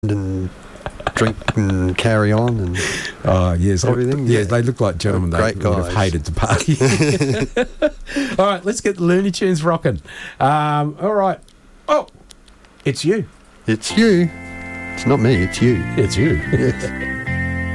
and drink and carry on and yes, everything. Yeah, they look like gentlemen. Great They would have hated to party. All right, let's get the Looney Tunes rocking. All right. Oh, it's you. It's you. It's not me, it's you. It's you. Yes.